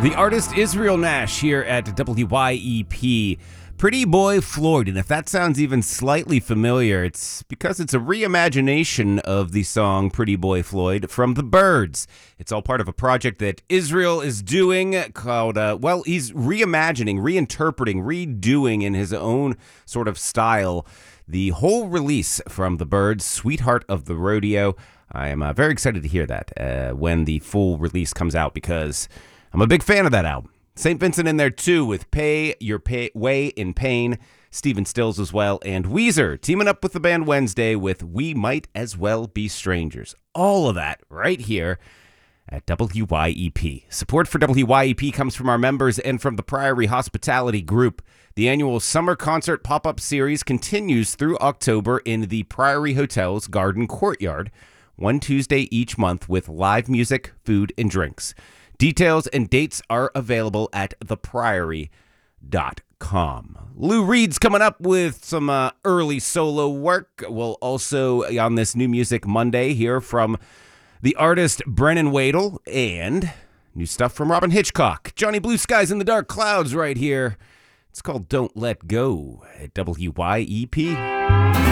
The artist Israel Nash here at WYEP. Pretty Boy Floyd, and if that sounds even slightly familiar, it's because it's a reimagination of the song Pretty Boy Floyd from The Byrds. It's all part of a project that Israel is doing called, he's reimagining, reinterpreting, redoing in his own sort of style the whole release from The Byrds, Sweetheart of the Rodeo. I am very excited to hear that when the full release comes out because I'm a big fan of that album. St. Vincent in there too with Pay Your Way in Pain, Stephen Stills as well, and Weezer teaming up with the band Wednesday with We Might As Well Be Strangers. All of that right here at WYEP. Support for WYEP comes from our members and from the Priory Hospitality Group. The annual summer concert pop-up series continues through October in the Priory Hotel's Garden Courtyard, one Tuesday each month with live music, food, and drinks. Details and dates are available at thepriory.com. Lou Reed's coming up with some early solo work. We'll also, on this New Music Monday, hear from the artist Brennan Wadle and new stuff from Robin Hitchcock. Johnny Blue Skies in the Dark Clouds right here. It's called Don't Let Go at WYEP.